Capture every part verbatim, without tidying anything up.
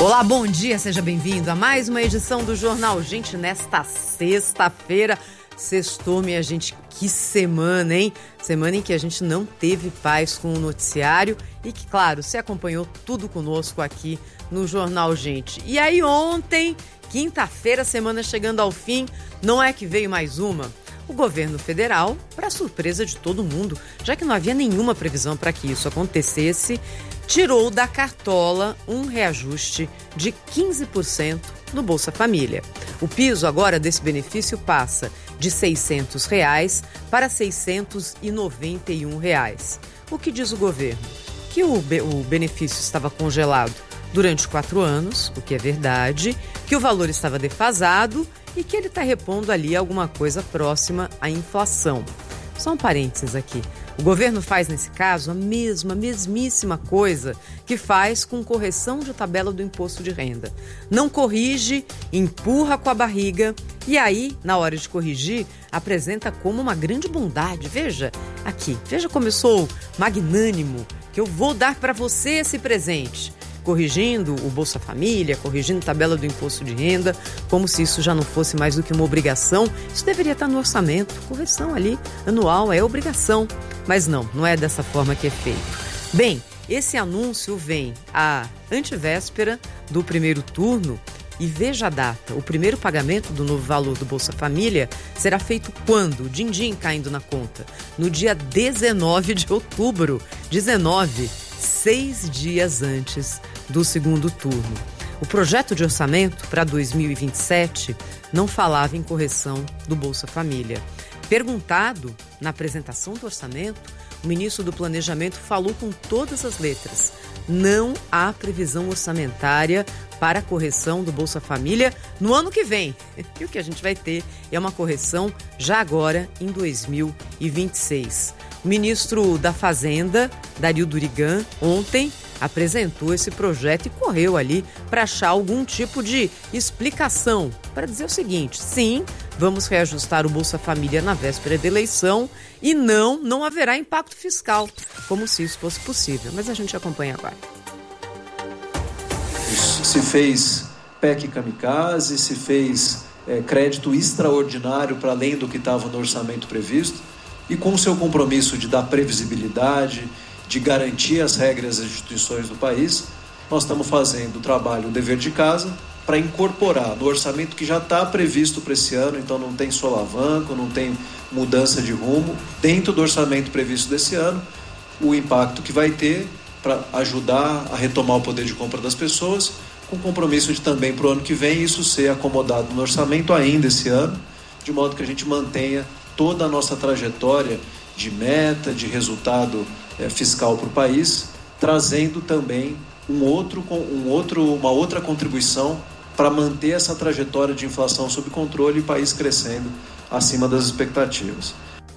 Olá, bom dia, seja bem-vindo a mais uma edição do Jornal Gente nesta sexta-feira. Sextou, minha gente, que semana, hein? Semana em que a gente não teve paz com o noticiário e que, claro, você acompanhou tudo conosco aqui no Jornal Gente. E aí ontem, quinta-feira, semana chegando ao fim, não é que veio mais uma? O governo federal, para surpresa de todo mundo, já que não havia nenhuma previsão para que isso acontecesse, tirou da cartola um reajuste de quinze por cento no Bolsa Família. O piso agora desse benefício passa de seiscentos reais para seiscentos e noventa e um reais. O que diz o governo? Que o, be- o benefício estava congelado durante quatro anos, o que é verdade, que o valor estava defasado e que ele está repondo ali alguma coisa próxima à inflação. Só um parênteses aqui. O governo faz, nesse caso, a mesma, mesmíssima coisa que faz com correção de tabela do imposto de renda. Não corrige, empurra com a barriga e aí, na hora de corrigir, apresenta como uma grande bondade. Veja aqui, veja como eu sou magnânimo, que eu vou dar para você esse presente. Corrigindo o Bolsa Família, corrigindo a tabela do imposto de renda, como se isso já não fosse mais do que uma obrigação. Isso deveria estar no orçamento, correção ali anual é obrigação. Mas não, não é dessa forma que é feito. Bem, esse anúncio vem à antevéspera do primeiro turno e veja a data. O primeiro pagamento do novo valor do Bolsa Família será feito quando? Din-din caindo na conta. No dia dezenove de outubro. dezenove, seis dias antes do segundo turno. O projeto de orçamento para dois mil e vinte e sete não falava em correção do Bolsa Família. Perguntado na apresentação do orçamento, o ministro do Planejamento falou com todas as letras. Não há previsão orçamentária para a correção do Bolsa Família no ano que vem. E o que a gente vai ter é uma correção já agora em dois mil e vinte e seis. O ministro da Fazenda, Dario Durigan, ontem apresentou esse projeto e correu ali para achar algum tipo de explicação para dizer o seguinte: sim, vamos reajustar o Bolsa Família na véspera da eleição e não, não haverá impacto fiscal, como se isso fosse possível. Mas a gente acompanha agora. Se fez P E C kamikaze, se fez é, crédito extraordinário para além do que estava no orçamento previsto, e com o seu compromisso de dar previsibilidade, de garantir as regras das instituições do país, nós estamos fazendo o trabalho, o dever de casa, para incorporar no orçamento que já está previsto para esse ano, então não tem solavanco, não tem mudança de rumo, dentro do orçamento previsto desse ano, o impacto que vai ter para ajudar a retomar o poder de compra das pessoas, com compromisso de também para o ano que vem isso ser acomodado no orçamento ainda esse ano, de modo que a gente mantenha toda a nossa trajetória de meta, de resultado é, fiscal para o país, trazendo também um outro, um outro, uma outra contribuição para manter essa trajetória de inflação sob controle e o país crescendo acima das expectativas.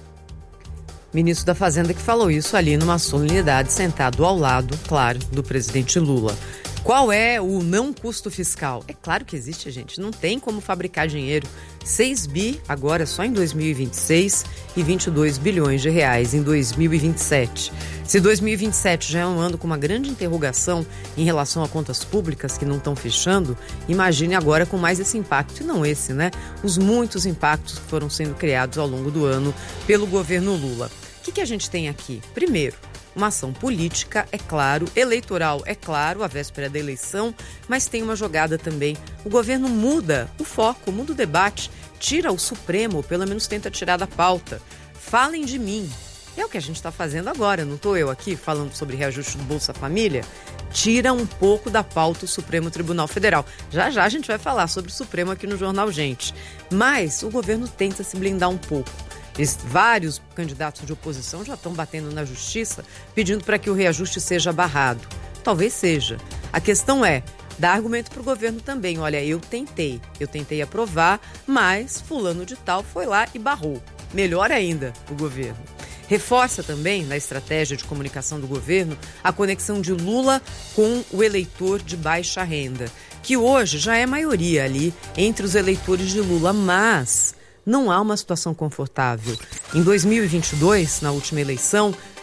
Ministro da Fazenda que falou isso ali numa solenidade, sentado ao lado, claro, do presidente Lula. Qual é o não custo fiscal? É claro que existe, gente. Não tem como fabricar dinheiro. seis bi agora só em dois mil e vinte e seis e vinte e dois bilhões de reais em dois mil e vinte e sete. Se dois mil e vinte e sete já é um ano com uma grande interrogação em relação a contas públicas que não estão fechando, imagine agora com mais esse impacto. E não esse, né? Os muitos impactos que foram sendo criados ao longo do ano pelo governo Lula. O que, que a gente tem aqui? Primeiro, uma ação política, é claro, eleitoral, é claro, a véspera da eleição, mas tem uma jogada também. O governo muda o foco, muda o debate, tira o Supremo, ou pelo menos tenta tirar da pauta. Falem de mim. É o que a gente está fazendo agora, não estou eu aqui falando sobre reajuste do Bolsa Família? Tira um pouco da pauta o Supremo Tribunal Federal. Já já a gente vai falar sobre o Supremo aqui no Jornal Gente. Mas o governo tenta se blindar um pouco. Vários candidatos de oposição já estão batendo na justiça pedindo para que o reajuste seja barrado. Talvez seja. A questão é dar argumento para o governo também. Olha, eu tentei, eu tentei aprovar, mas fulano de tal foi lá e barrou. Melhor ainda, o governo. Reforça também, na estratégia de comunicação do governo, a conexão de Lula com o eleitor de baixa renda, que hoje já é maioria ali entre os eleitores de Lula, mas não há uma situação confortável. Em dois mil e vinte e dois, na última eleição,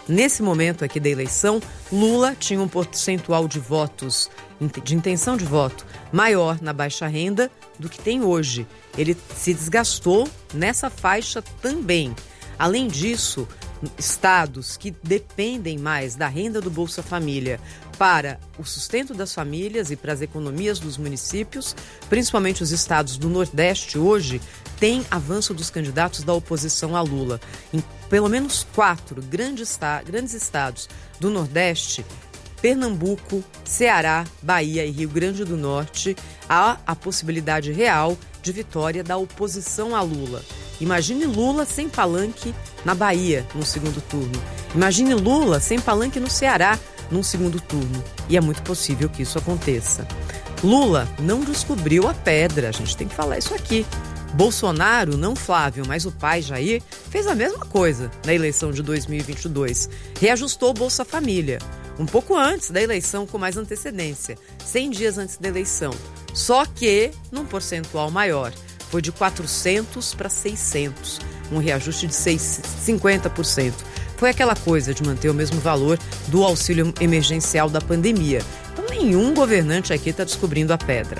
nesse momento aqui da eleição, Lula tinha um percentual de votos, de intenção de voto, maior na baixa renda do que tem hoje. Ele se desgastou nessa faixa também. Além disso, estados que dependem mais da renda do Bolsa Família para o sustento das famílias e para as economias dos municípios, principalmente os estados do Nordeste hoje, tem avanço dos candidatos da oposição a Lula. Em pelo menos quatro grandes, esta- grandes estados do Nordeste, Pernambuco, Ceará, Bahia e Rio Grande do Norte, há a possibilidade real de vitória da oposição a Lula. Imagine Lula sem palanque na Bahia, no segundo turno. Imagine Lula sem palanque no Ceará, num segundo turno. E é muito possível que isso aconteça. Lula não descobriu a pedra, a gente tem que falar isso aqui. Bolsonaro, não Flávio, mas o pai Jair, fez a mesma coisa na eleição de dois mil e vinte e dois. Reajustou o Bolsa Família, um pouco antes da eleição com mais antecedência, cem dias antes da eleição. Só que num percentual maior. Foi de quatrocentos para seiscentos, um reajuste de cinquenta por cento. Foi aquela coisa de manter o mesmo valor do auxílio emergencial da pandemia. Então nenhum governante aqui está descobrindo a pedra.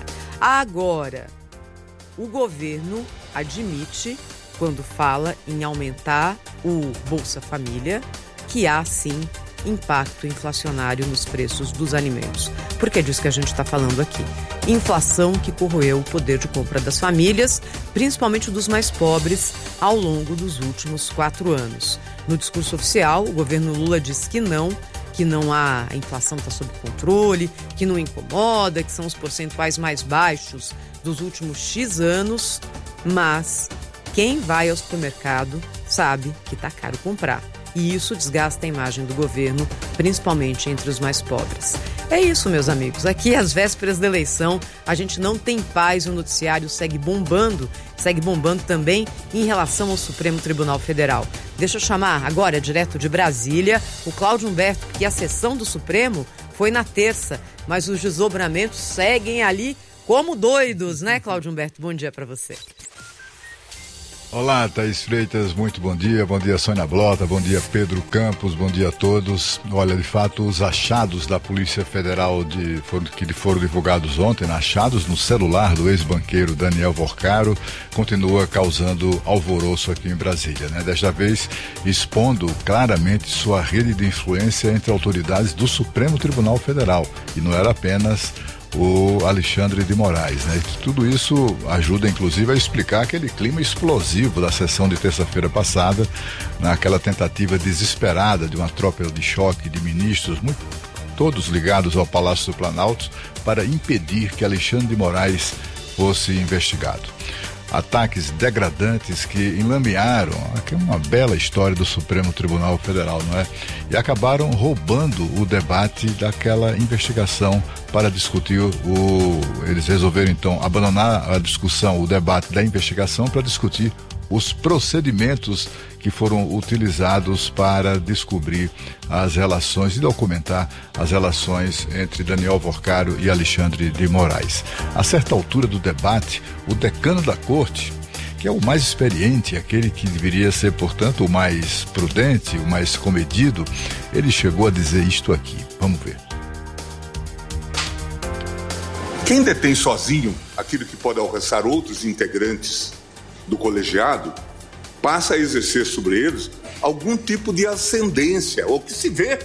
Agora, o governo admite, quando fala em aumentar o Bolsa Família, que há sim impacto inflacionário nos preços dos alimentos. Porque é disso que a gente está falando aqui. Inflação que corroeu o poder de compra das famílias, principalmente dos mais pobres, ao longo dos últimos quatro anos. No discurso oficial, o governo Lula diz que não, que não há, a inflação está sob controle, que não incomoda, que são os percentuais mais baixos dos últimos X anos, mas quem vai ao supermercado sabe que está caro comprar. E isso desgasta a imagem do governo, principalmente entre os mais pobres. É isso, meus amigos. Aqui, às vésperas da eleição, a gente não tem paz, o noticiário segue bombando, segue bombando também em relação ao Supremo Tribunal Federal. Deixa eu chamar agora, direto de Brasília, o Cláudio Humberto, porque a sessão do Supremo foi na terça, mas os desdobramentos seguem ali como doidos, né, Cláudio Humberto? Bom dia para você. Olá, Thaís Freitas, muito bom dia, bom dia Sônia Blota, bom dia Pedro Campos, bom dia a todos. Olha, de fato, os achados da Polícia Federal de, foram, que foram divulgados ontem, achados no celular do ex-banqueiro Daniel Vorcaro, continua causando alvoroço aqui em Brasília, né? Desta vez expondo claramente sua rede de influência entre autoridades do Supremo Tribunal Federal, e não era apenas o Alexandre de Moraes, né? Tudo isso ajuda, inclusive, a explicar aquele clima explosivo da sessão de terça-feira passada, naquela tentativa desesperada de uma tropa de choque de ministros, muito, todos ligados ao Palácio do Planalto, para impedir que Alexandre de Moraes fosse investigado. Ataques degradantes que enlamearam uma bela história do Supremo Tribunal Federal, não é? E acabaram roubando o debate daquela investigação para discutir o... Eles resolveram, então, abandonar a discussão, o debate da investigação para discutir os procedimentos que foram utilizados para descobrir as relações e documentar as relações entre Daniel Vorcaro e Alexandre de Moraes. A certa altura do debate, o decano da corte, que é o mais experiente, aquele que deveria ser, portanto, o mais prudente, o mais comedido, ele chegou a dizer isto aqui. Vamos ver. Quem detém sozinho aquilo que pode alcançar outros integrantes do colegiado, passa a exercer sobre eles algum tipo de ascendência, ou que se vê.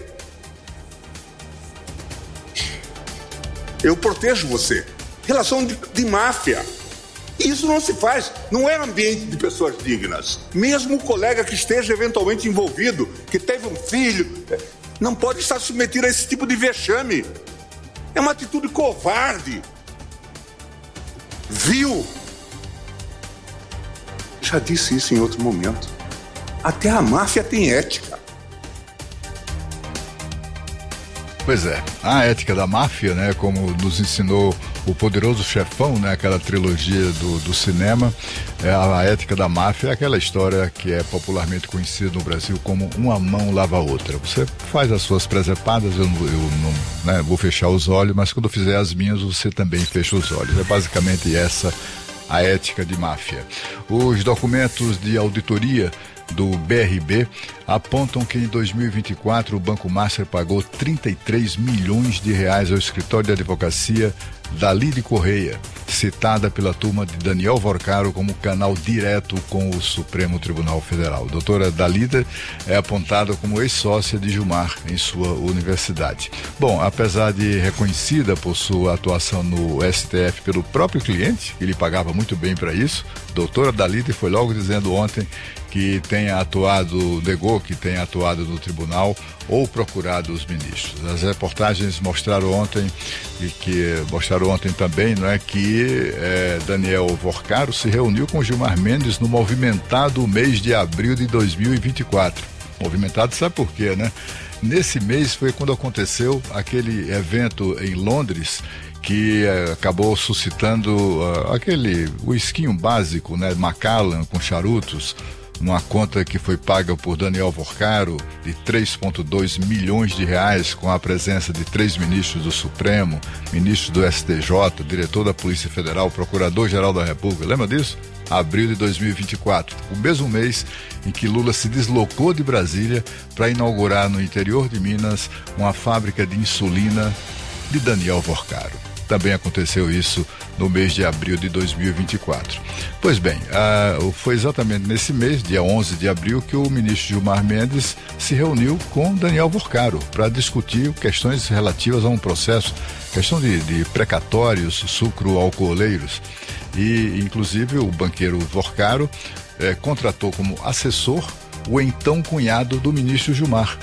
Eu protejo você. Relação de, de máfia. Isso não se faz. Não é ambiente de pessoas dignas. Mesmo o colega que esteja eventualmente envolvido, que teve um filho, não pode estar submetido a esse tipo de vexame. É uma atitude covarde. Vil. Já disse isso em outro momento. Até a máfia tem ética. Pois é, a ética da máfia, né, como nos ensinou o Poderoso Chefão, né, aquela trilogia do, do cinema, é, a ética da máfia é aquela história que é popularmente conhecida no Brasil como uma mão lava a outra. Você faz as suas presepadas, eu, não, eu não né, vou fechar os olhos, mas quando eu fizer as minhas, você também fecha os olhos. É basicamente essa a ética de máfia. Os documentos de auditoria do B R B apontam que em dois mil e vinte e quatro o Banco Master pagou trinta e três milhões de reais ao escritório de advocacia Dalide Correia, citada pela turma de Daniel Vorcaro como canal direto com o Supremo Tribunal Federal. A doutora Dalida é apontada como ex-sócia de Gilmar em sua universidade. Bom, apesar de reconhecida por sua atuação no S T F pelo próprio cliente, que lhe pagava muito bem para isso, a doutora Dalida foi logo dizendo ontem que tenha atuado, negou que tenha atuado no tribunal ou procurado os ministros. As reportagens mostraram ontem, e que mostraram ontem também, não é, que é, Daniel Vorcaro se reuniu com Gilmar Mendes no movimentado mês de abril de dois mil e vinte e quatro. Movimentado, sabe por quê, né? Nesse mês foi quando aconteceu aquele evento em Londres que uh, acabou suscitando uh, aquele whiskinho básico, né, Macallan com charutos, uma conta que foi paga por Daniel Vorcaro de três vírgula dois milhões de reais, com a presença de três ministros do Supremo, ministro do S T J, diretor da Polícia Federal, procurador-geral da República. Lembra disso? Abril de dois mil e vinte e quatro, o mesmo mês em que Lula se deslocou de Brasília para inaugurar no interior de Minas uma fábrica de insulina de Daniel Vorcaro. Também aconteceu isso no mês de abril de dois mil e vinte e quatro. Pois bem, uh, foi exatamente nesse mês, dia onze de abril, que o ministro Gilmar Mendes se reuniu com Daniel Vorcaro para discutir questões relativas a um processo, questão de, de precatórios sucro-alcooleiros. E, inclusive, o banqueiro Vorcaro eh, contratou como assessor o então cunhado do ministro Gilmar,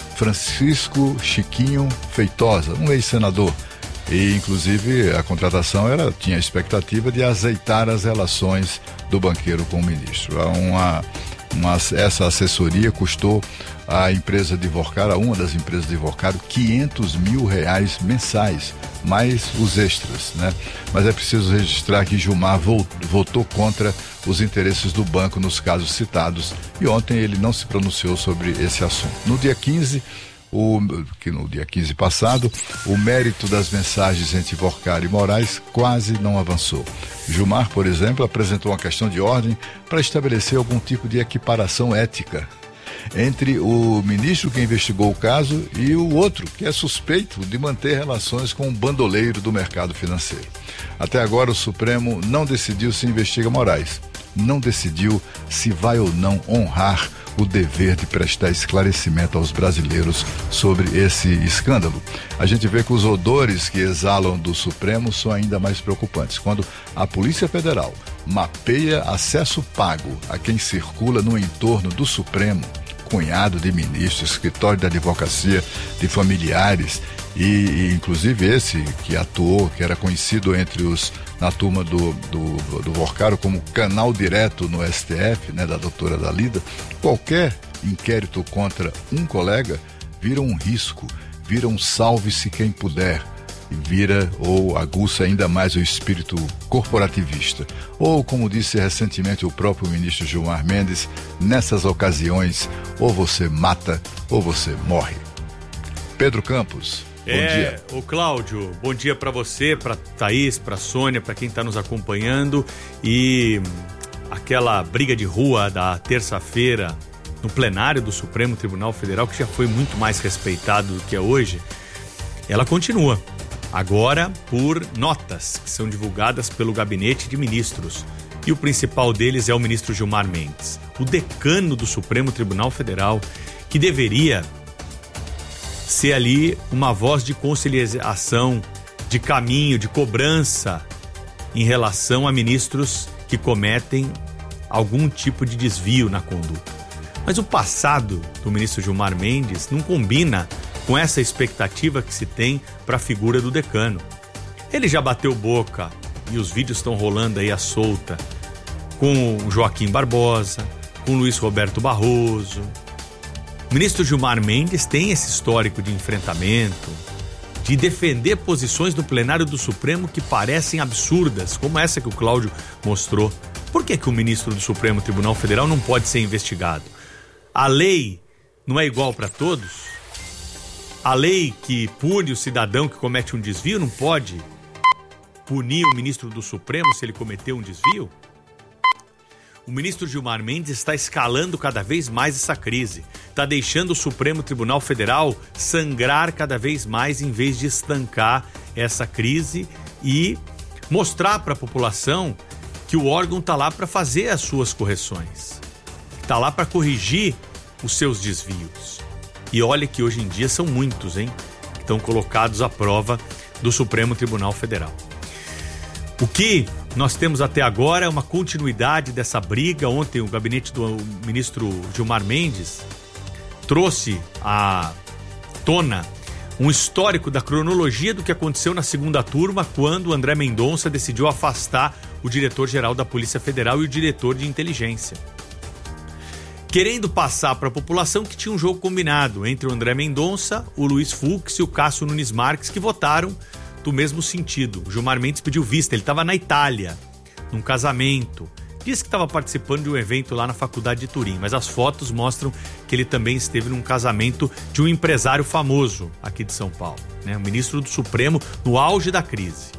Francisco Chiquinho Feitosa, um ex-senador. E, inclusive, a contratação era, tinha a expectativa de azeitar as relações do banqueiro com o ministro. Uma, uma, essa assessoria custou à empresa de Vorcaro, a uma das empresas de Vorcaro, quinhentos mil reais mensais, mais os extras, né? Mas é preciso registrar que Gilmar votou contra os interesses do banco nos casos citados e ontem ele não se pronunciou sobre esse assunto. No dia quinze, O, que no dia quinze passado, o mérito das mensagens entre Vorcaro e Moraes quase não avançou. Gilmar, por exemplo, apresentou uma questão de ordem para estabelecer algum tipo de equiparação ética entre o ministro que investigou o caso e o outro, que é suspeito de manter relações com um bandoleiro do mercado financeiro. Até agora, o Supremo não decidiu se investiga Moraes, não decidiu se vai ou não honrar o dever de prestar esclarecimento aos brasileiros sobre esse escândalo. A gente vê que os odores que exalam do Supremo são ainda mais preocupantes. Quando a Polícia Federal mapeia acesso pago a quem circula no entorno do Supremo, cunhado de ministros, escritório de advocacia de familiares, e, e inclusive esse que atuou, que era conhecido entre os na turma do, do, do Vorcaro como canal direto no S T F, né, da doutora Dalida, qualquer inquérito contra um colega vira um risco, vira um salve-se quem puder, e vira ou aguça ainda mais o espírito corporativista. Ou, como disse recentemente o próprio ministro Gilmar Mendes, nessas ocasiões, ou você mata ou você morre. Pedro Campos. Bom é, dia. Ô Cláudio, bom dia para você, para Thaís, para Sônia, para quem está nos acompanhando. E aquela briga de rua da terça-feira no plenário do Supremo Tribunal Federal, que já foi muito mais respeitado do que é hoje, ela continua. Agora por notas que são divulgadas pelo gabinete de ministros. E o principal deles é o ministro Gilmar Mendes, o decano do Supremo Tribunal Federal, que deveria ser ali uma voz de conciliação, de caminho, de cobrança em relação a ministros que cometem algum tipo de desvio na conduta. Mas o passado do ministro Gilmar Mendes não combina com essa expectativa que se tem para a figura do decano. Ele já bateu boca, e os vídeos estão rolando aí à solta, com o Joaquim Barbosa, com o Luiz Roberto Barroso. O ministro Gilmar Mendes tem esse histórico de enfrentamento, de defender posições do plenário do Supremo que parecem absurdas, como essa que o Cláudio mostrou. Por que que o ministro do Supremo Tribunal Federal não pode ser investigado? A lei não é igual para todos? A lei que pune o cidadão que comete um desvio não pode punir o ministro do Supremo se ele cometeu um desvio? O ministro Gilmar Mendes está escalando cada vez mais essa crise. Está deixando o Supremo Tribunal Federal sangrar cada vez mais em vez de estancar essa crise e mostrar para a população que o órgão está lá para fazer as suas correções. Está lá para corrigir os seus desvios. E olha que hoje em dia são muitos, hein? Que estão colocados à prova do Supremo Tribunal Federal. O que nós temos até agora é uma continuidade dessa briga. Ontem o gabinete do ministro Gilmar Mendes trouxe à tona um histórico da cronologia do que aconteceu na segunda turma, quando o André Mendonça decidiu afastar o diretor-geral da Polícia Federal e o diretor de inteligência, querendo passar para a população que tinha um jogo combinado entre o André Mendonça, o Luiz Fux e o Cássio Nunes Marques, que votaram do mesmo sentido. O Gilmar Mendes pediu vista, ele estava na Itália, num casamento. Disse que estava participando de um evento lá na Faculdade de Turim, mas as fotos mostram que ele também esteve num casamento de um empresário famoso aqui de São Paulo, né? O ministro do Supremo no auge da crise.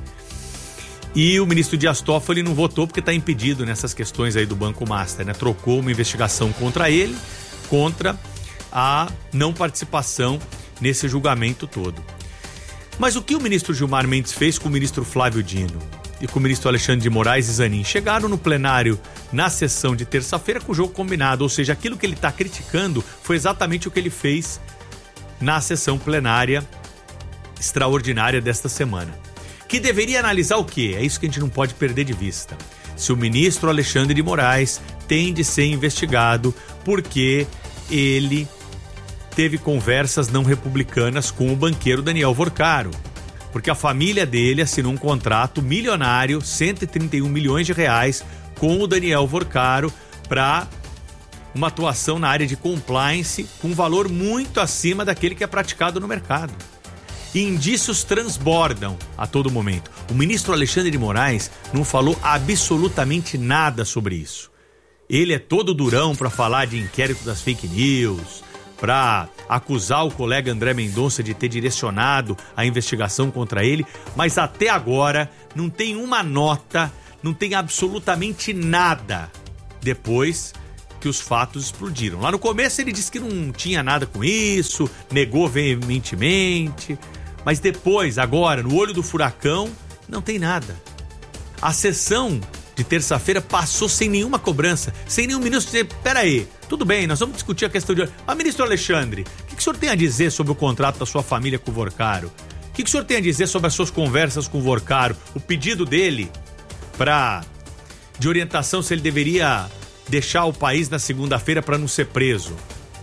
E o ministro Dias Toffoli não votou porque está impedido nessas questões aí do Banco Master, né? Trocou uma investigação contra ele, contra a não participação nesse julgamento todo. Mas o que o ministro Gilmar Mendes fez com o ministro Flávio Dino e com o ministro Alexandre de Moraes e Zanin? Chegaram no plenário na sessão de terça-feira com o jogo combinado, ou seja, aquilo que ele está criticando foi exatamente o que ele fez na sessão plenária extraordinária desta semana. Que deveria analisar o quê? É isso que a gente não pode perder de vista. Se o ministro Alexandre de Moraes tem de ser investigado porque ele teve conversas não republicanas com o banqueiro Daniel Vorcaro, porque a família dele assinou um contrato milionário, cento e trinta e um milhões de reais, com o Daniel Vorcaro para uma atuação na área de compliance com um valor muito acima daquele que é praticado no mercado. E indícios transbordam a todo momento. O ministro Alexandre de Moraes não falou absolutamente nada sobre isso. Ele é todo durão para falar de inquérito das fake news, para acusar o colega André Mendonça de ter direcionado a investigação contra ele, mas até agora não tem uma nota, não tem absolutamente nada depois que os fatos explodiram. Lá no começo ele disse que não tinha nada com isso, negou veementemente, mas depois, agora, no olho do furacão, não tem nada. A sessão de terça-feira passou sem nenhuma cobrança, sem nenhum ministro dizer, peraí, tudo bem, nós vamos discutir a questão de... Mas, ministro Alexandre, o que, que o senhor tem a dizer sobre o contrato da sua família com o Vorcaro? O que, que o senhor tem a dizer sobre as suas conversas com o Vorcaro? O pedido dele para de orientação se ele deveria deixar o país na segunda-feira para não ser preso?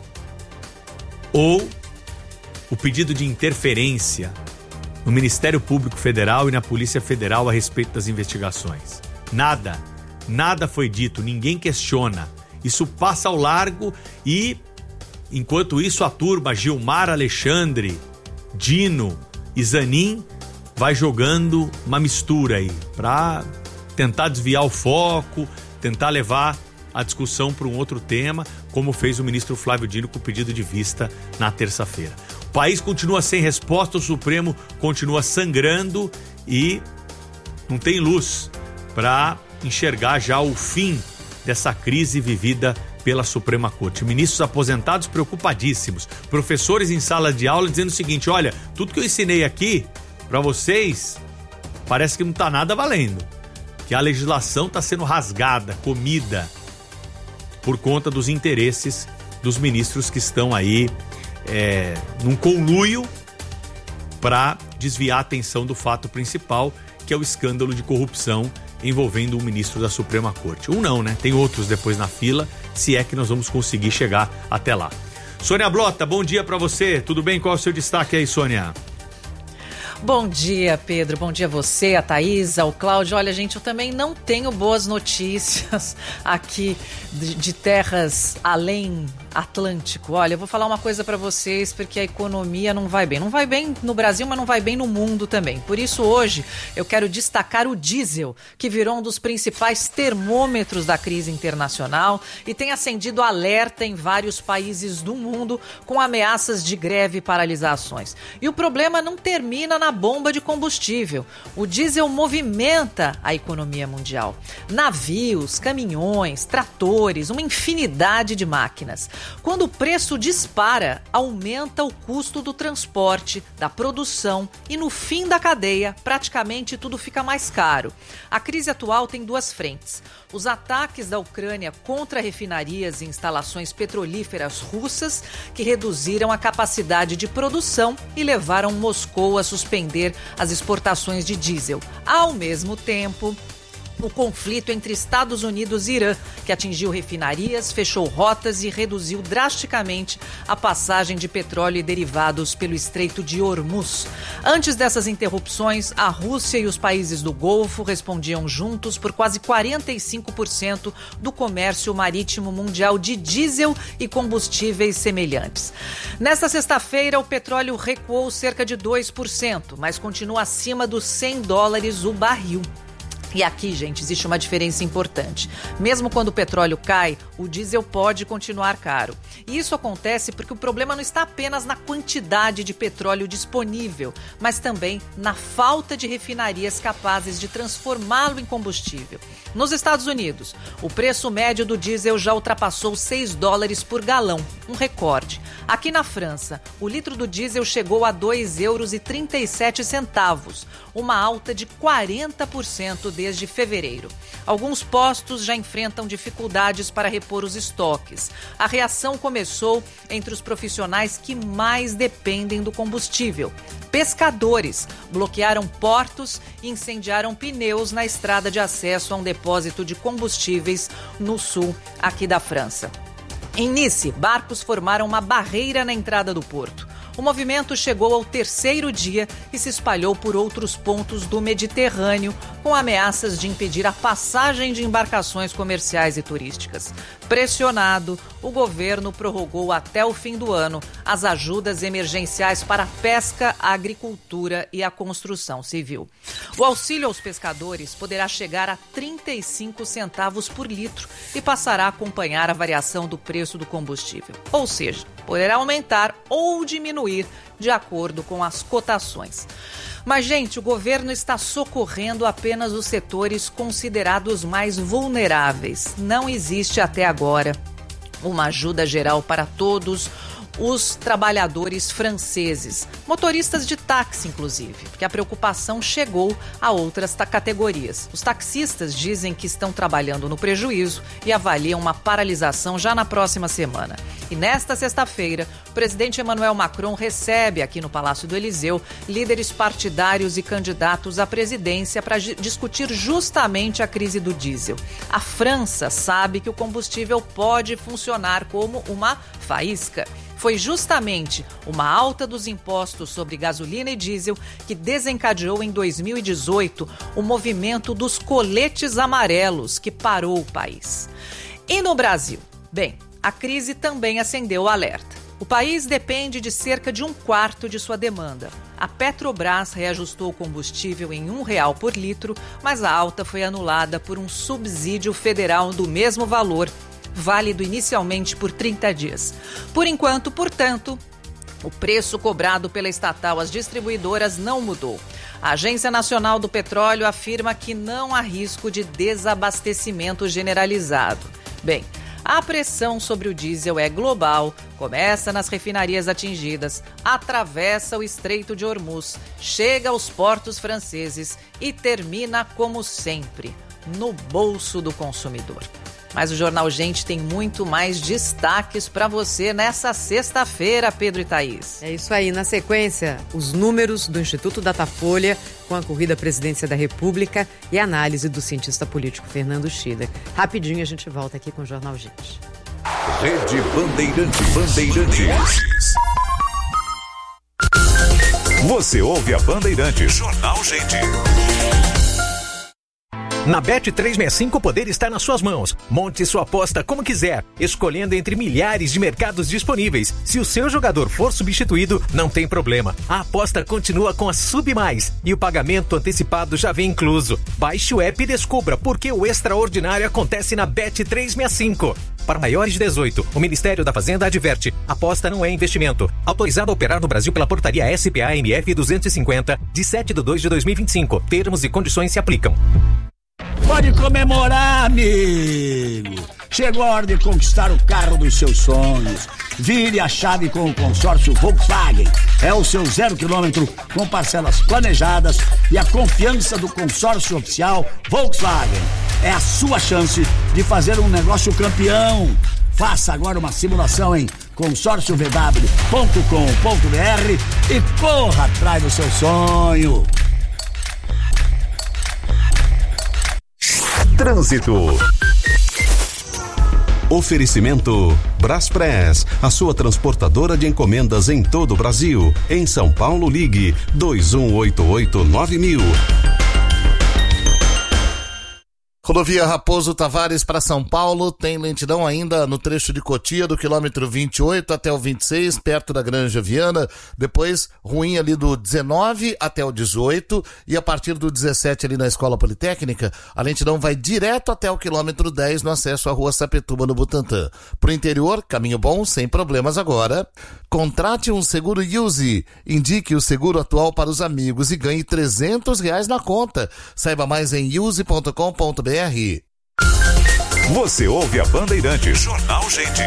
Ou o pedido de interferência no Ministério Público Federal e na Polícia Federal a respeito das investigações? Nada, nada foi dito, ninguém questiona. Isso passa ao largo e, enquanto isso, a turma Gilmar, Alexandre, Dino e Zanin vai jogando uma mistura aí para tentar desviar o foco, tentar levar a discussão para um outro tema, como fez o ministro Flávio Dino com o pedido de vista na terça-feira. O país continua sem resposta, o Supremo continua sangrando e não tem luz para enxergar já o fim dessa crise vivida pela Suprema Corte. Ministros aposentados preocupadíssimos, professores em sala de aula dizendo o seguinte, olha, tudo que eu ensinei aqui para vocês parece que não está nada valendo, que a legislação está sendo rasgada, comida, por conta dos interesses dos ministros que estão aí é, num conluio para desviar a atenção do fato principal, que é o escândalo de corrupção envolvendo um ministro da Suprema Corte. Um não, né? Tem outros depois na fila, se é que nós vamos conseguir chegar até lá. Sônia Blota, bom dia para você. Tudo bem? Qual é o seu destaque aí, Sônia? Bom dia, Pedro. Bom dia a você, a Thaís, ao Cláudio. Olha, gente, eu também não tenho boas notícias aqui de, de terras além Atlântico. Olha, eu vou falar uma coisa para vocês, porque a economia não vai bem. Não vai bem no Brasil, mas não vai bem no mundo também. Por isso, hoje, eu quero destacar o diesel, que virou um dos principais termômetros da crise internacional e tem acendido alerta em vários países do mundo com ameaças de greve e paralisações. E o problema não termina na bomba de combustível. O diesel movimenta a economia mundial. Navios, caminhões, tratores, uma infinidade de máquinas. Quando o preço dispara, aumenta o custo do transporte, da produção e no fim da cadeia, praticamente tudo fica mais caro. A crise atual tem duas frentes. Os ataques da Ucrânia contra refinarias e instalações petrolíferas russas, que reduziram a capacidade de produção e levaram Moscou a suspender as exportações de diesel. Ao mesmo tempo, o conflito entre Estados Unidos e Irã, que atingiu refinarias, fechou rotas e reduziu drasticamente a passagem de petróleo e derivados pelo Estreito de Hormuz. Antes dessas interrupções, a Rússia e os países do Golfo respondiam juntos por quase quarenta e cinco por cento do comércio marítimo mundial de diesel e combustíveis semelhantes. Nesta sexta-feira, o petróleo recuou cerca de dois por cento, mas continua acima dos cem dólares o barril. E aqui, gente, existe uma diferença importante. Mesmo quando o petróleo cai, o diesel pode continuar caro. E isso acontece porque o problema não está apenas na quantidade de petróleo disponível, mas também na falta de refinarias capazes de transformá-lo em combustível. Nos Estados Unidos, o preço médio do diesel já ultrapassou seis dólares por galão, um recorde. Aqui na França, o litro do diesel chegou a dois euros e trinta e sete centavos, uma alta de quarenta por cento desde fevereiro. Alguns postos já enfrentam dificuldades para repor os estoques. A reação começou entre os profissionais que mais dependem do combustível. Pescadores bloquearam portos e incendiaram pneus na estrada de acesso a um depósito de combustíveis no sul aqui da França. Em Nice, barcos formaram uma barreira na entrada do porto. O movimento chegou ao terceiro dia e se espalhou por outros pontos do Mediterrâneo, com ameaças de impedir a passagem de embarcações comerciais e turísticas. Pressionado, o governo prorrogou até o fim do ano as ajudas emergenciais para a pesca, a agricultura e a construção civil. O auxílio aos pescadores poderá chegar a trinta e cinco centavos por litro e passará a acompanhar a variação do preço do combustível. Ou seja, poderá aumentar ou diminuir de acordo com as cotações. Mas, gente, o governo está socorrendo apenas os setores considerados mais vulneráveis. Não existe até agora uma ajuda geral para todos os trabalhadores franceses, motoristas de táxi, inclusive, porque a preocupação chegou a outras categorias. Os taxistas dizem que estão trabalhando no prejuízo e avaliam uma paralisação já na próxima semana. E nesta sexta-feira, o presidente Emmanuel Macron recebe aqui no Palácio do Eliseu líderes partidários e candidatos à presidência para discutir justamente a crise do diesel. A França sabe que o combustível pode funcionar como uma faísca. Foi justamente uma alta dos impostos sobre gasolina e diesel que desencadeou em dois mil e dezoito o movimento dos coletes amarelos, que parou o país. E no Brasil? Bem, a crise também acendeu o alerta. O país depende de cerca de um quarto de sua demanda. A Petrobras reajustou o combustível em um real por litro, mas a alta foi anulada por um subsídio federal do mesmo valor, válido inicialmente por trinta dias. Por enquanto, portanto, o preço cobrado pela estatal às distribuidoras não mudou. A Agência Nacional do Petróleo afirma que não há risco de desabastecimento generalizado. Bem, a pressão sobre o diesel é global, começa nas refinarias atingidas, atravessa o Estreito de Hormuz, chega aos portos franceses e termina, como sempre, no bolso do consumidor. Mas o Jornal Gente tem muito mais destaques para você nessa sexta-feira, Pedro e Thaís. É isso aí. Na sequência, os números do Instituto Datafolha com a corrida à presidência da República e a análise do cientista político Fernando Schiller. Rapidinho a gente volta aqui com o Jornal Gente. Rede Bandeirantes. Bandeirantes. Você ouve a Bandeirantes. Jornal Gente. Na Bet trezentos e sessenta e cinco o poder está nas suas mãos. Monte sua aposta como quiser, escolhendo entre milhares de mercados disponíveis. Se o seu jogador for substituído, não tem problema. A aposta continua com a Sub Mais e o pagamento antecipado já vem incluso. Baixe o app e descubra por que o extraordinário acontece na Bet trezentos e sessenta e cinco. Para maiores de dezoito, o Ministério da Fazenda adverte: aposta não é investimento. Autorizado a operar no Brasil pela portaria S P A M F duzentos e cinquenta, de sete de dois de dois mil e vinte e cinco. Termos e condições se aplicam. Pode comemorar, amigo! Chegou a hora de conquistar o carro dos seus sonhos. Vire a chave com o consórcio Volkswagen. É o seu zero quilômetro com parcelas planejadas e a confiança do consórcio oficial Volkswagen. É a sua chance de fazer um negócio campeão. Faça agora uma simulação em consórcio v w ponto com ponto b r e corra atrás do seu sonho. Trânsito. Oferecimento Braspress, a sua transportadora de encomendas em todo o Brasil. Em São Paulo, ligue dois um oito oito nove mil. Rodovia Raposo Tavares para São Paulo, tem lentidão ainda no trecho de Cotia, do quilômetro vinte e oito até o vinte e seis, perto da Granja Viana, depois ruim ali do dezenove até o dezoito, e a partir do dezessete ali na Escola Politécnica, a lentidão vai direto até o quilômetro dez no acesso à Rua Sapituba, no Butantã. Pro interior, caminho bom, sem problemas agora. Contrate um seguro Yuzi, indique o seguro atual para os amigos e ganhe trezentos reais na conta. Saiba mais em yuzi ponto com ponto b r. Você ouve a Bandeirantes. Jornal Gente.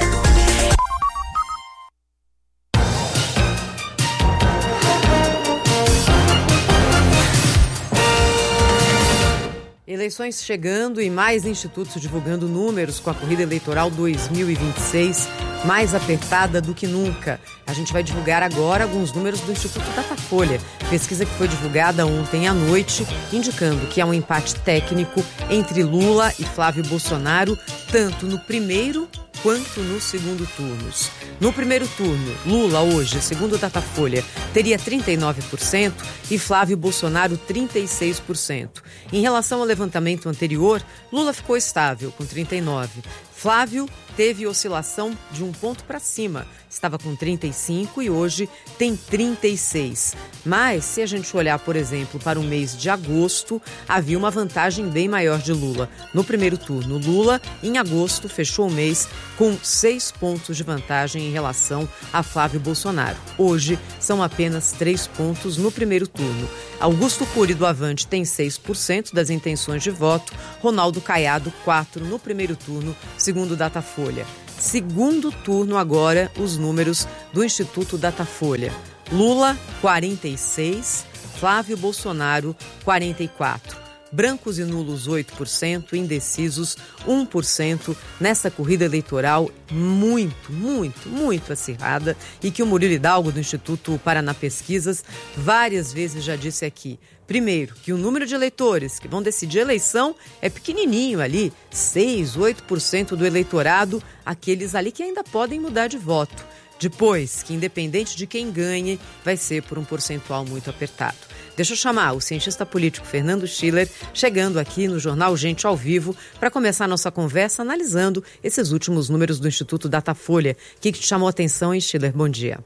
Eleições chegando e mais institutos divulgando números com a corrida eleitoral dois mil e vinte e seis mais apertada do que nunca. A gente vai divulgar agora alguns números do Instituto Datafolha, pesquisa que foi divulgada ontem à noite, indicando que há um empate técnico entre Lula e Flávio Bolsonaro, tanto no primeiro quanto no segundo turnos. No primeiro turno, Lula hoje, segundo o Datafolha, teria trinta e nove por cento e Flávio Bolsonaro trinta e seis por cento. Em relação ao levantamento anterior, Lula ficou estável, com trinta e nove por cento. Flávio teve oscilação de um ponto para cima. Estava com trinta e cinco e hoje tem trinta e seis. Mas, se a gente olhar, por exemplo, para o mês de agosto, havia uma vantagem bem maior de Lula. No primeiro turno, Lula, em agosto, fechou o mês com seis pontos de vantagem em relação a Flávio Bolsonaro. Hoje, são apenas três pontos no primeiro turno. Augusto Cury do Avante tem seis por cento das intenções de voto, Ronaldo Caiado, quatro por cento no primeiro turno, segundo o Datafolha. Segundo turno agora, os números do Instituto Datafolha. Lula, quarenta e seis, Flávio Bolsonaro, quarenta e quatro. Brancos e nulos, oito por cento, indecisos, um por cento, nessa corrida eleitoral muito, muito, muito acirrada e que o Murilo Hidalgo, do Instituto Paraná Pesquisas, várias vezes já disse aqui. Primeiro, que o número de eleitores que vão decidir a eleição é pequenininho ali, seis, oito por cento do eleitorado, aqueles ali que ainda podem mudar de voto. Depois, que independente de quem ganhe, vai ser por um percentual muito apertado. Deixa eu chamar o cientista político Fernando Schiller, chegando aqui no Jornal Gente ao vivo, para começar a nossa conversa analisando esses últimos números do Instituto Datafolha. O que, que te chamou a atenção, hein, Schiller? Bom dia.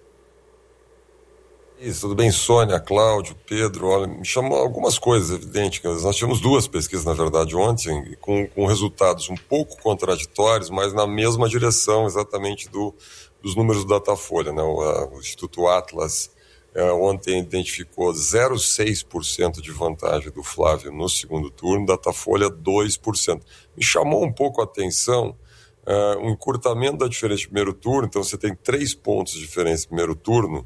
Isso, tudo bem, Sônia, Cláudio, Pedro, olha, me chamou algumas coisas, evidente, nós tivemos duas pesquisas, na verdade, ontem, com, com resultados um pouco contraditórios, mas na mesma direção, exatamente, do, dos números do Datafolha, né? O, a, o Instituto Atlas é, ontem identificou zero vírgula seis por cento de vantagem do Flávio no segundo turno, Datafolha dois por cento. Me chamou um pouco a atenção uh, um encurtamento da diferença de primeiro turno, então você tem três pontos de diferença no primeiro turno,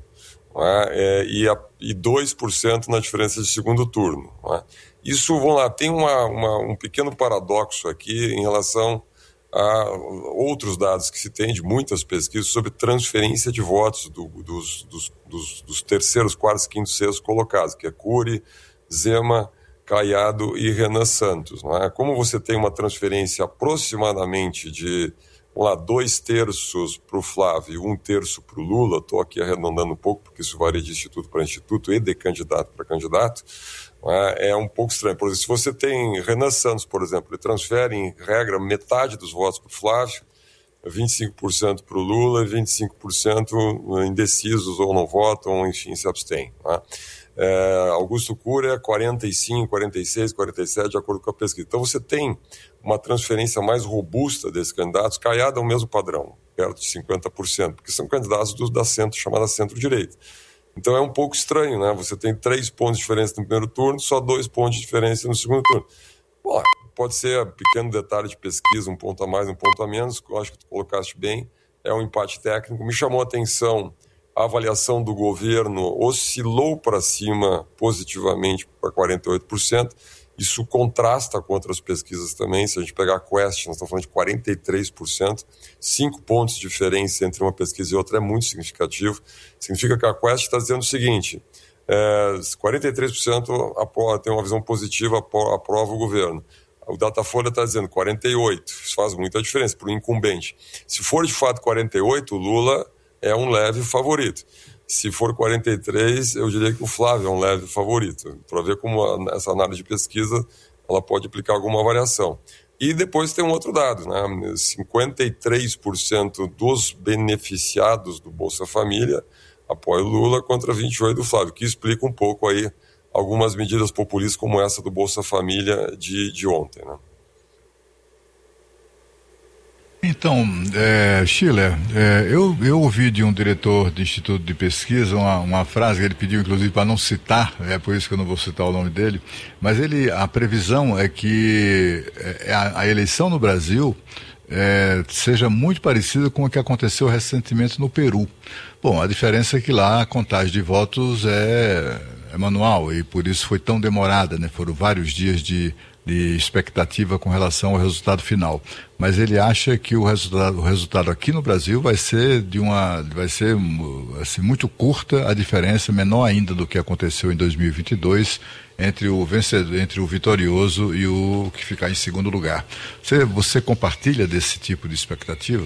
É, e, a, e dois por cento na diferença de segundo turno. É? Isso, vamos lá, tem uma, uma, um pequeno paradoxo aqui em relação a outros dados que se tem de muitas pesquisas sobre transferência de votos do, dos, dos, dos, dos terceiros, quartos, quintos, sextos colocados, que é Cury, Zema, Caiado e Renan Santos. Não é? Como você tem uma transferência aproximadamente de vamos lá, dois terços para o Flávio e um terço para o Lula, estou aqui arredondando um pouco, porque isso varia de instituto para instituto e de candidato para candidato, é, é um pouco estranho. Por exemplo, se você tem Renan Santos, por exemplo, ele transfere em regra metade dos votos para o Flávio, vinte e cinco por cento para o Lula e vinte e cinco por cento indecisos ou não votam, ou enfim, se abstêm. Né? É, Augusto Cury é quarenta e cinco, quarenta e seis, quarenta e sete, de acordo com a pesquisa. Então você tem uma transferência mais robusta desses candidatos, Caiado é o mesmo padrão, perto de cinquenta por cento, porque são candidatos do, da centro, chamada centro-direita. Então é um pouco estranho, né? Você tem três pontos de diferença no primeiro turno, só dois pontos de diferença no segundo turno. Bom, pode ser pequeno detalhe de pesquisa, um ponto a mais, um ponto a menos, eu acho que tu colocaste bem, é um empate técnico. Me chamou a atenção a avaliação do governo, oscilou para cima positivamente para quarenta e oito por cento, isso contrasta com outras pesquisas também. Se a gente pegar a Quest, nós estamos falando de quarenta e três por cento, cinco pontos de diferença entre uma pesquisa e outra é muito significativo. Significa que a Quest está dizendo o seguinte, é, quarenta e três por cento tem uma visão positiva, aprova o governo. O Datafolha está dizendo quarenta e oito por cento, isso faz muita diferença para o incumbente. Se for de fato quarenta e oito por cento, o Lula é um leve favorito. Se for quarenta e três, eu diria que o Flávio é um leve favorito, para ver como a, essa análise de pesquisa ela pode aplicar alguma variação. E depois tem um outro dado, né? cinquenta e três por cento dos beneficiados do Bolsa Família apoiam o Lula contra vinte e oito por cento do Flávio, que explica um pouco aí algumas medidas populistas como essa do Bolsa Família de, de ontem, né? Então, é, Schiller, é, eu, eu ouvi de um diretor do Instituto de Pesquisa uma, uma frase que ele pediu, inclusive, para não citar, é por isso que eu não vou citar o nome dele, mas ele, a previsão é que a, a eleição no Brasil é, seja muito parecida com o que aconteceu recentemente no Peru. Bom, a diferença é que lá a contagem de votos é, é manual e por isso foi tão demorada, né? Foram vários dias de de expectativa com relação ao resultado final, mas ele acha que o resultado, o resultado aqui no Brasil vai ser de uma, vai ser assim, muito curta a diferença, menor ainda do que aconteceu em dois mil e vinte e dois entre o vencedor, entre o vitorioso e o que ficar em segundo lugar. Você, você compartilha desse tipo de expectativa?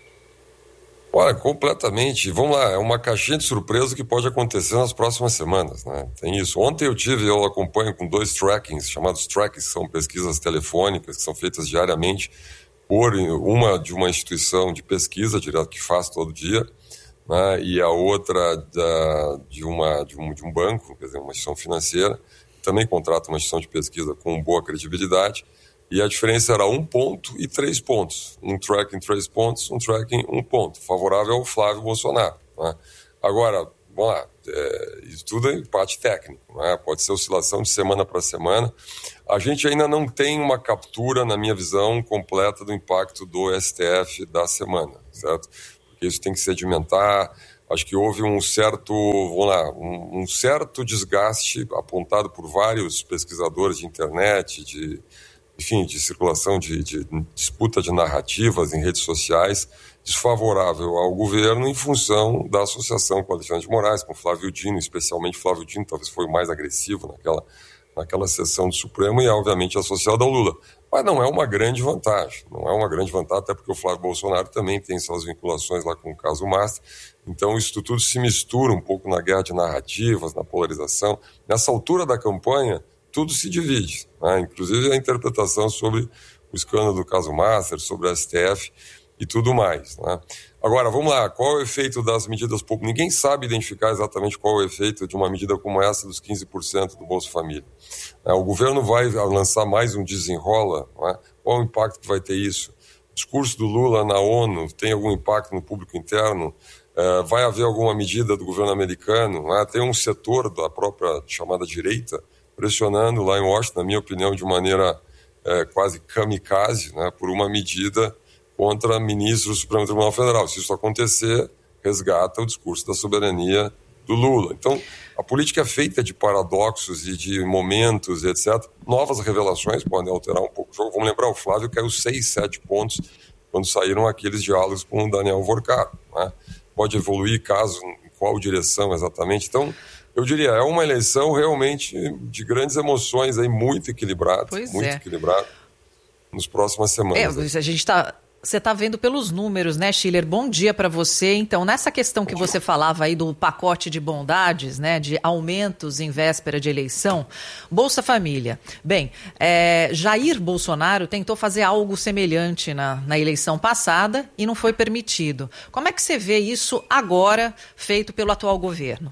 Olha, completamente. Vamos lá, é uma caixinha de surpresa que pode acontecer nas próximas semanas, né? Tem isso. Ontem eu tive, eu acompanho com dois trackings, chamados trackings, que são pesquisas telefônicas, que são feitas diariamente por uma de uma instituição de pesquisa, direto que faz todo dia, né? E a outra da, de, uma, de, um, de um banco, quer dizer, uma instituição financeira, que também contrata uma instituição de pesquisa com boa credibilidade. E a diferença era um ponto e três pontos. Um tracking, três pontos, um tracking, um ponto. Favorável ao Flávio Bolsonaro. Né? Agora, vamos lá, é, isso tudo é empate técnico. Né? Pode ser oscilação de semana para semana. A gente ainda não tem uma captura, na minha visão, completa do impacto do S T F da semana, certo? Porque isso tem que sedimentar. Acho que houve um certo, vamos lá, um, um certo desgaste apontado por vários pesquisadores de internet, de... enfim, de circulação, de, de disputa de narrativas em redes sociais, desfavorável ao governo em função da associação com Alexandre de Moraes, com Flávio Dino, especialmente Flávio Dino, talvez foi o mais agressivo naquela, naquela sessão do Supremo, e obviamente associado ao Lula. Mas não é uma grande vantagem, não é uma grande vantagem, até porque o Flávio Bolsonaro também tem suas vinculações lá com o caso Master, então isso tudo se mistura um pouco na guerra de narrativas, na polarização. Nessa altura da campanha, tudo se divide, né? Inclusive a interpretação sobre o escândalo do caso Master, sobre a S T F e tudo mais, né? Agora, vamos lá, qual é o efeito das medidas públicas? Ninguém sabe identificar exatamente qual é o efeito de uma medida como essa dos quinze por cento do Bolsa Família. O governo vai lançar mais um desenrola, né? Qual é o impacto que vai ter isso? O discurso do Lula na ONU tem algum impacto no público interno? Uh, vai haver alguma medida do governo americano? Né? Tem um setor da própria chamada direita pressionando lá em Washington, na minha opinião, de maneira é, quase kamikaze, né, por uma medida contra ministros do Supremo Tribunal Federal. Se isso acontecer, resgata o discurso da soberania do Lula. Então, a política é feita de paradoxos e de momentos, etcétera. Novas revelações podem alterar um pouco o jogo. Vamos lembrar, o Flávio caiu seis, sete pontos quando saíram aqueles diálogos com o Daniel Vorcado, né? Pode evoluir, caso, em qual direção exatamente. Então, eu diria, é uma eleição realmente de grandes emoções, aí, muito equilibrada, pois muito é. equilibrada, nas próximas semanas. É, a gente está Você está vendo pelos números, né, Schiller? Bom dia para você. Então, nessa questão que você falava aí do pacote de bondades, né, de aumentos em véspera de eleição, Bolsa Família. Bem, é, Jair Bolsonaro tentou fazer algo semelhante na, na eleição passada e não foi permitido. Como é que você vê isso agora, feito pelo atual governo?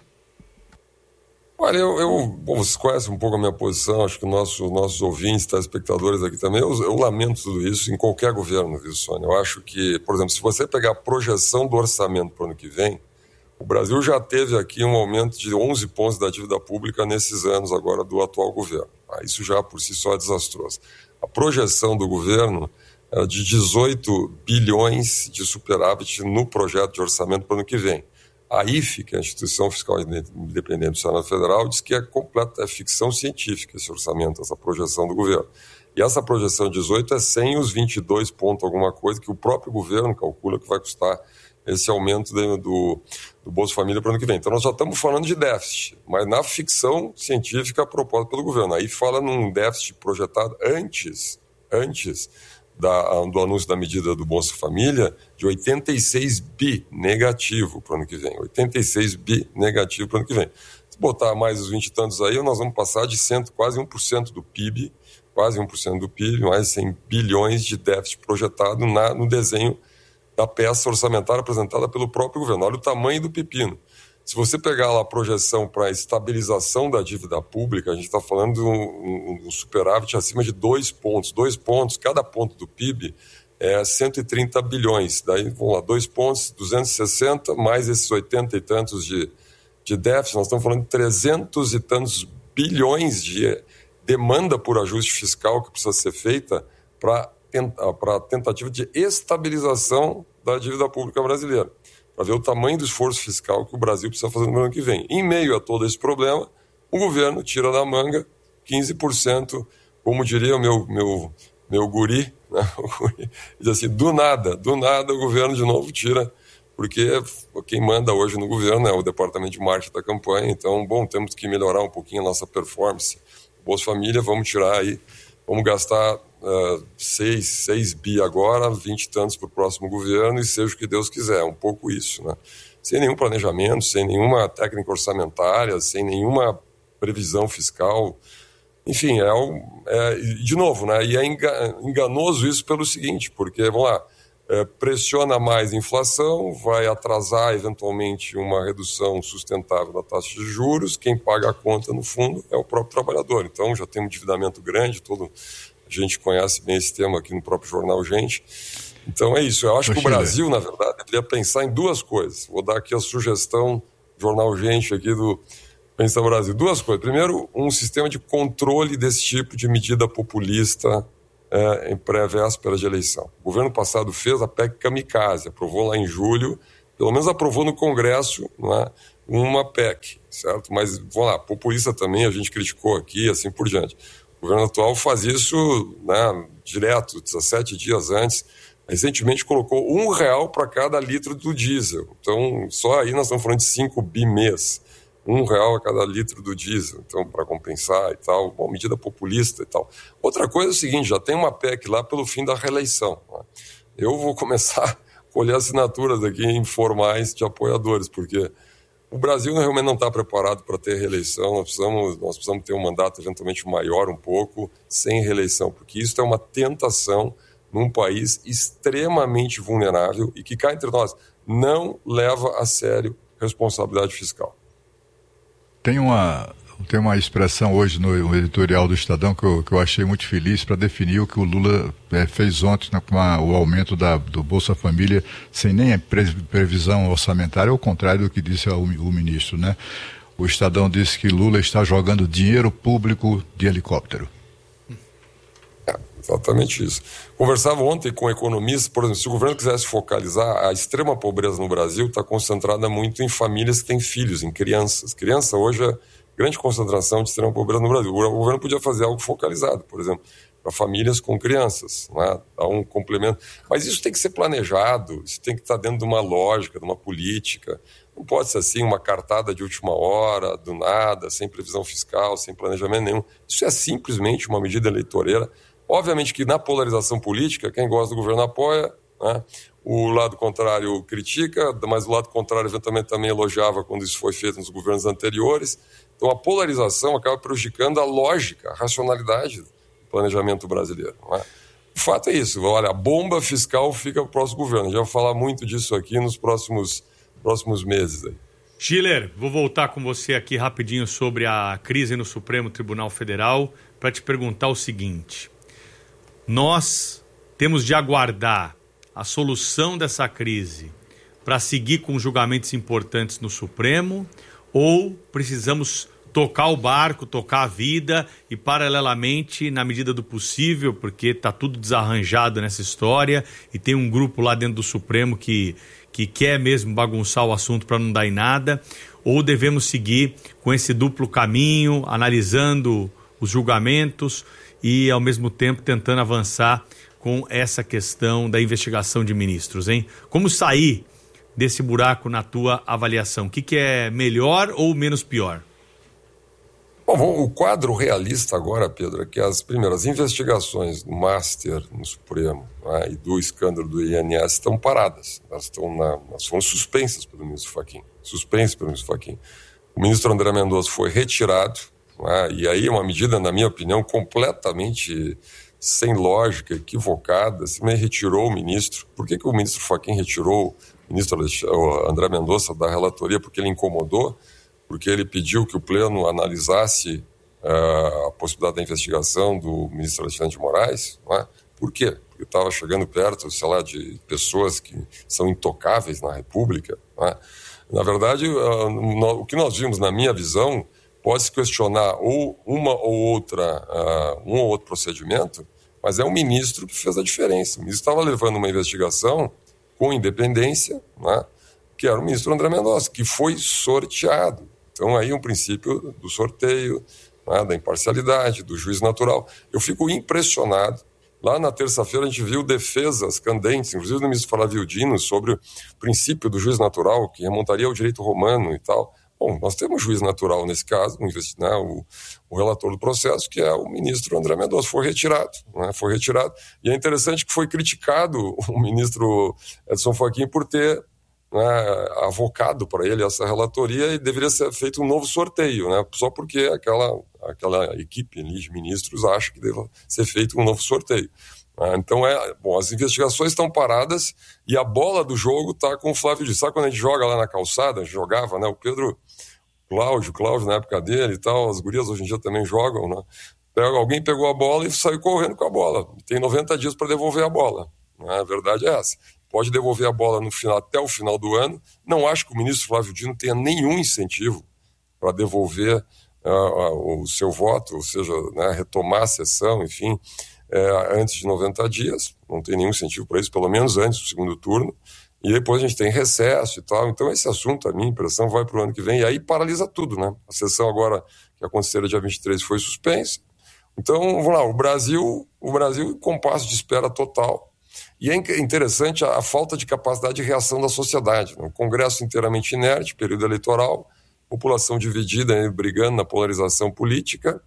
Olha, eu, eu, bom, vocês conhecem um pouco a minha posição, acho que nosso, nossos ouvintes, telespectadores aqui também, eu, eu lamento tudo isso em qualquer governo, viu, Sônia? Eu acho que, por exemplo, se você pegar a projeção do orçamento para o ano que vem, o Brasil já teve aqui um aumento de onze pontos da dívida pública nesses anos agora do atual governo. Ah, isso já por si só é desastroso. A projeção do governo era de dezoito bilhões de superávit no projeto de orçamento para o ano que vem. A I F E, que é a Instituição Fiscal Independente do Senado Federal, diz que é completa é ficção científica esse orçamento, essa projeção do governo. E essa projeção de dezoito é sem os vinte e dois pontos alguma coisa que o próprio governo calcula que vai custar esse aumento do, do, do Bolsa Família para o ano que vem. Então nós já estamos falando de déficit, mas na ficção científica proposta pelo governo. Aí fala num déficit projetado antes, antes Da, do anúncio da medida do Bolsa Família, de oitenta e seis bi negativo para o ano que vem. oitenta e seis bi negativo para o ano que vem. Se botar mais os vinte e tantos aí, nós vamos passar de cento, quase um por cento do P I B, quase um por cento do P I B, mais cem bilhões de déficit projetado na, no desenho da peça orçamentária apresentada pelo próprio governo. Olha o tamanho do pepino. Se você pegar lá a projeção para a estabilização da dívida pública, a gente está falando de um, um superávit acima de dois pontos. Dois pontos, cada ponto do P I B é cento e trinta bilhões. Daí, vamos lá, dois pontos, duzentos e sessenta, mais esses oitenta e tantos de, de déficit, nós estamos falando de trezentos e tantos bilhões de demanda por ajuste fiscal que precisa ser feita para a tentativa de estabilização da dívida pública brasileira, para ver o tamanho do esforço fiscal que o Brasil precisa fazer no ano que vem. Em meio a todo esse problema, o governo tira da manga quinze por cento, como diria o meu, meu, meu guri, né? O guri diz assim, do nada, do nada o governo de novo tira, porque quem manda hoje no governo é o departamento de marketing da campanha, então, bom, temos que melhorar um pouquinho a nossa performance. Bolsa Família, vamos tirar aí, vamos gastar Uh, seis, seis bi agora, vinte e tantos para o próximo governo e seja o que Deus quiser, um pouco isso, né? Sem nenhum planejamento, sem nenhuma técnica orçamentária, sem nenhuma previsão fiscal, enfim, é, um, é de novo, né? E é enganoso isso pelo seguinte, porque, vamos lá, é, pressiona mais a inflação, vai atrasar eventualmente uma redução sustentável da taxa de juros, quem paga a conta no fundo é o próprio trabalhador, então já tem um endividamento grande, todo a gente conhece bem esse tema aqui no próprio jornal Gente. Então é isso. Eu acho que o Brasil, na verdade, deveria pensar em duas coisas. Vou dar aqui a sugestão do jornal Gente aqui do Pensa Brasil. Duas coisas. Primeiro, um sistema de controle desse tipo de medida populista é, em pré-véspera de eleição. O governo passado fez a P E C Kamikaze, aprovou lá em julho, pelo menos aprovou no Congresso, não é, uma P E C, certo? Mas, vamos lá, populista também, a gente criticou aqui, assim por diante. O governo atual faz isso, né, direto, dezessete dias antes. Recentemente colocou um real para cada litro do diesel. Então, só aí nós estamos falando de cinco bi mês. Um real a cada litro do diesel. Então, para compensar e tal. Bom, medida populista e tal. Outra coisa é o seguinte, já tem uma P E C lá pelo fim da reeleição. Né? Eu vou começar a colher assinaturas aqui informais de apoiadores, porque o Brasil realmente não está preparado para ter reeleição, nós precisamos, nós precisamos ter um mandato eventualmente maior um pouco, sem reeleição, porque isso é uma tentação num país extremamente vulnerável e que cá entre nós não leva a sério responsabilidade fiscal. Tem uma, tem uma expressão hoje no editorial do Estadão que eu, que eu achei muito feliz para definir o que o Lula é, fez ontem, né, com a, o aumento da, do Bolsa Família sem nem previsão orçamentária, ao contrário do que disse o, o ministro, né? O Estadão disse que Lula está jogando dinheiro público de helicóptero. É, exatamente isso. Conversava ontem com economistas, por exemplo, se o governo quisesse focalizar, a extrema pobreza no Brasil está concentrada muito em famílias que têm filhos, em crianças. Criança hoje é grande concentração de extrema pobreza no Brasil. O governo podia fazer algo focalizado, por exemplo, para famílias com crianças, né? Dar um complemento. Mas isso tem que ser planejado, isso tem que estar dentro de uma lógica, de uma política. Não pode ser assim uma cartada de última hora, do nada, sem previsão fiscal, sem planejamento nenhum. Isso é simplesmente uma medida eleitoreira. Obviamente que na polarização política, quem gosta do governo apoia, né? O lado contrário critica, mas o lado contrário eventualmente também elogiava quando isso foi feito nos governos anteriores. Então a polarização acaba prejudicando a lógica, a racionalidade do planejamento brasileiro, não é? O fato é isso, olha, a bomba fiscal fica para o próximo governo. A gente vai falar muito disso aqui nos próximos, próximos meses. Aí. Schiller, vou voltar com você aqui rapidinho sobre a crise no Supremo Tribunal Federal para te perguntar o seguinte. Nós temos de aguardar a solução dessa crise para seguir com julgamentos importantes no Supremo ou precisamos tocar o barco, tocar a vida e paralelamente, na medida do possível, porque está tudo desarranjado nessa história e tem um grupo lá dentro do Supremo que, que quer mesmo bagunçar o assunto para não dar em nada, ou devemos seguir com esse duplo caminho, analisando os julgamentos e ao mesmo tempo tentando avançar com essa questão da investigação de ministros, hein? Como sair desse buraco na tua avaliação? O que, que é melhor ou menos pior? Bom, o quadro realista agora, Pedro, é que as primeiras investigações do Master no Supremo, né, e do escândalo do I N S estão paradas. Elas, estão na, elas foram suspensas pelo ministro Fachin. Suspensas pelo ministro Fachin. O ministro André Mendonça foi retirado, né, e aí é uma medida, na minha opinião, completamente sem lógica, equivocada. Se me retirou o ministro. Por que, que o ministro Fachin retirou o ministro André Mendonça da relatoria? Porque ele incomodou? Porque ele pediu que o Pleno analisasse uh, a possibilidade da investigação do ministro Alexandre de Moraes? Não é? Por quê? Porque estava chegando perto, sei lá, de pessoas que são intocáveis na República. Não é? Na verdade, uh, no, o que nós vimos, na minha visão, pode-se questionar ou uma ou outra, uh, um ou outro procedimento, mas é o ministro que fez a diferença. O ministro estava levando uma investigação com independência, não é? Que era o ministro André Mendonça, que foi sorteado. Então aí um princípio do sorteio, né, da imparcialidade, do juízo natural. Eu fico impressionado. Lá na terça-feira a gente viu defesas candentes, inclusive do ministro Flávio Dino, sobre o princípio do juízo natural, que remontaria ao direito romano e tal. Bom, nós temos juízo natural nesse caso, né, o, o relator do processo, que é o ministro André Mendonça, foi retirado, né, foi retirado. E é interessante que foi criticado o ministro Edson Fachin por ter, né, avocado para ele essa relatoria e deveria ser feito um novo sorteio, né, só porque aquela, aquela equipe de ministros acha que deve ser feito um novo sorteio. Então, é, bom, as investigações estão paradas e a bola do jogo está com o Flávio Dino. Sabe quando a gente joga lá na calçada? A gente jogava, né? O Pedro, Cláudio, Cláudio na época dele e tal, as gurias hoje em dia também jogam, né? Alguém pegou a bola e saiu correndo com a bola. Tem noventa dias para devolver a bola. A verdade é essa. Pode devolver a bola no final, até o final do ano. Não acho que o ministro Flávio Dino tenha nenhum incentivo para devolver uh, uh, o seu voto, ou seja, né, retomar a sessão, enfim... É, antes de noventa dias, não tem nenhum incentivo para isso, pelo menos antes do segundo turno, e depois a gente tem recesso e tal. Então esse assunto, a minha impressão, vai para o ano que vem, e aí paralisa tudo, né? A sessão agora, que aconteceu dia vinte e três, foi suspensa. Então, vamos lá, o Brasil, o Brasil em compasso de espera total. E é interessante a, a falta de capacidade de reação da sociedade, né? O Congresso inteiramente inerte, período eleitoral, população dividida, né, brigando na polarização política.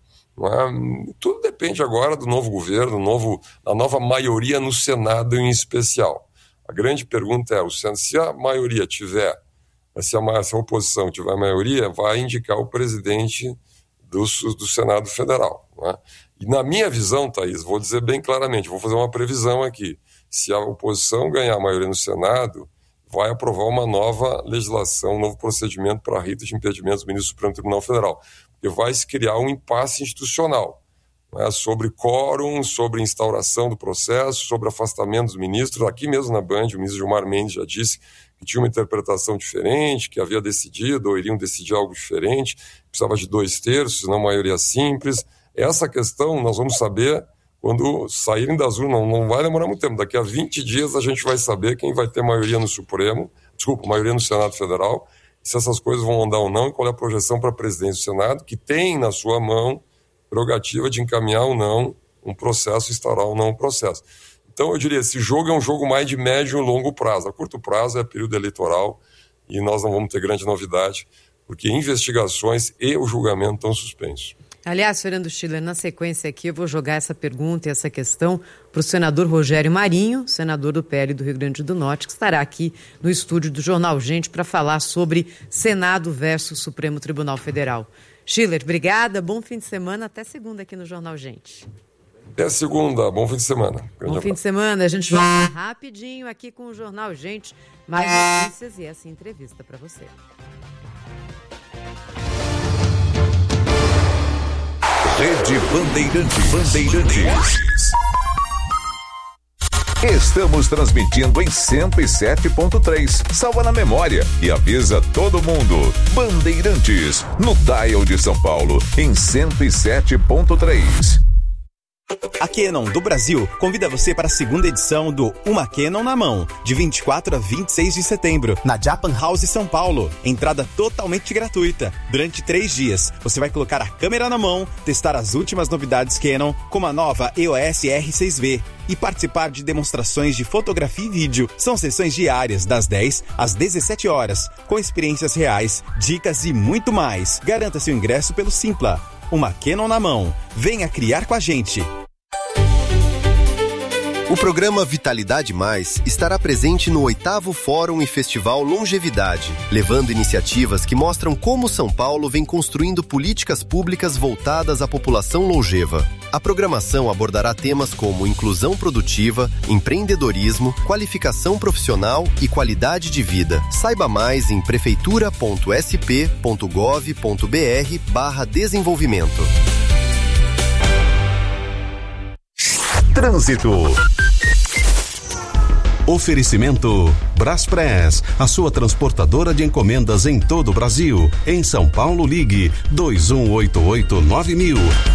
Tudo depende agora do novo governo, do novo, da nova maioria no Senado em especial. A grande pergunta é, o Senado, se a maioria tiver, se a, se a oposição tiver a maioria, vai indicar o presidente do, do Senado Federal. Não é? E na minha visão, Thaís, vou dizer bem claramente, vou fazer uma previsão aqui, se a oposição ganhar a maioria no Senado, vai aprovar uma nova legislação, um novo procedimento para a rita de impedimentos do ministro do Supremo Tribunal Federal. Porque vai se criar um impasse institucional, né, sobre quórum, sobre instauração do processo, sobre afastamento dos ministros. Aqui mesmo na Band, o ministro Gilmar Mendes já disse que tinha uma interpretação diferente, que havia decidido ou iriam decidir algo diferente, precisava de dois terços, não maioria simples. Essa questão nós vamos saber quando saírem das urnas, não, não vai demorar muito tempo. Daqui a vinte dias a gente vai saber quem vai ter maioria no Supremo, desculpa, maioria no Senado Federal, se essas coisas vão andar ou não, e qual é a projeção para a presidência do Senado, que tem na sua mão prerrogativa de encaminhar ou não um processo, instaurar ou não um processo. Então eu diria, esse jogo é um jogo mais de médio e longo prazo. A curto prazo é período eleitoral e nós não vamos ter grande novidade, porque investigações e o julgamento estão suspensos. Aliás, Fernando Schiller, na sequência aqui eu vou jogar essa pergunta e essa questão para o senador Rogério Marinho, senador do P L do Rio Grande do Norte, que estará aqui no estúdio do Jornal Gente para falar sobre Senado versus Supremo Tribunal Federal. Schiller, obrigada, bom fim de semana, até segunda aqui no Jornal Gente. Até segunda, bom fim de semana. Grande bom fim de semana, a gente volta rapidinho aqui com o Jornal Gente, mais notícias e essa entrevista para você. Rede Bandeirantes. Bandeirantes. Estamos transmitindo em cento e sete ponto três. Salva na memória e avisa todo mundo. Bandeirantes, no dial de São Paulo, em cento e sete ponto três. A Canon do Brasil convida você para a segunda edição do Uma Canon na Mão, de vinte e quatro a vinte e seis de setembro, na Japan House São Paulo. Entrada totalmente gratuita. Durante três dias, você vai colocar a câmera na mão, testar as últimas novidades Canon, como a nova E O S R seis V, e participar de demonstrações de fotografia e vídeo. São sessões diárias, das dez às dezessete horas, com experiências reais, dicas e muito mais. Garanta seu ingresso pelo Simpla. Uma Canon na Mão. Venha criar com a gente. O programa Vitalidade Mais estará presente no oitavo Fórum e Festival Longevidade, levando iniciativas que mostram como São Paulo vem construindo políticas públicas voltadas à população longeva. A programação abordará temas como inclusão produtiva, empreendedorismo, qualificação profissional e qualidade de vida. Saiba mais em prefeitura.sp.gov.br barra desenvolvimento. Trânsito. Oferecimento Braspress, a sua transportadora de encomendas em todo o Brasil. Em São Paulo, ligue dois um oito oito nove mil.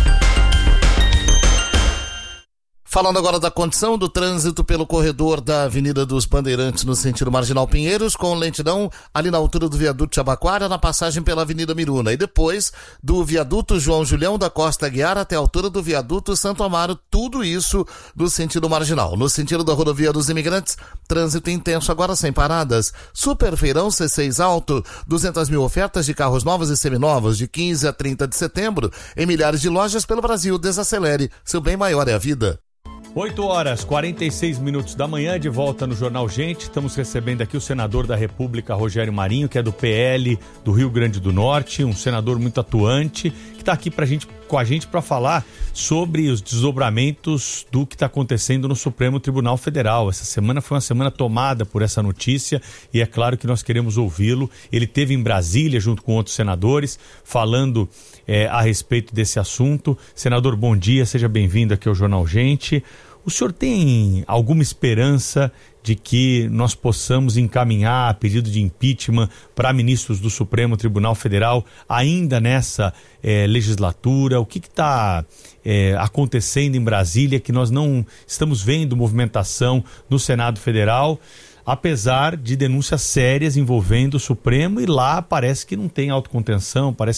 Falando agora da condição do trânsito pelo corredor da Avenida dos Bandeirantes no sentido Marginal Pinheiros, com lentidão ali na altura do viaduto Jabaquara, na passagem pela Avenida Miruna, e depois do viaduto João Julião da Costa Aguiar até a altura do viaduto Santo Amaro, tudo isso no sentido marginal. No sentido da rodovia dos Imigrantes, trânsito intenso agora sem paradas. Super Feirão C seis Alto, duzentas mil ofertas de carros novos e seminovos de quinze a trinta de setembro em milhares de lojas pelo Brasil. Desacelere, seu bem maior é a vida. oito horas, quarenta e seis minutos da manhã, de volta no Jornal Gente. Estamos recebendo aqui o senador da República, Rogério Marinho, que é do P L do Rio Grande do Norte, um senador muito atuante, que está aqui pra gente, com a gente para falar sobre os desdobramentos do que está acontecendo no Supremo Tribunal Federal. Essa semana foi uma semana tomada por essa notícia e é claro que nós queremos ouvi-lo. Ele esteve em Brasília junto com outros senadores falando é, a respeito desse assunto. Senador, bom dia, seja bem-vindo aqui ao Jornal Gente. O senhor tem alguma esperança de que nós possamos encaminhar pedido de impeachment para ministros do Supremo Tribunal Federal ainda nessa eh, legislatura? O que está eh, acontecendo em Brasília que nós não estamos vendo movimentação no Senado Federal, apesar de denúncias sérias envolvendo o Supremo, e lá parece que não tem autocontenção, parece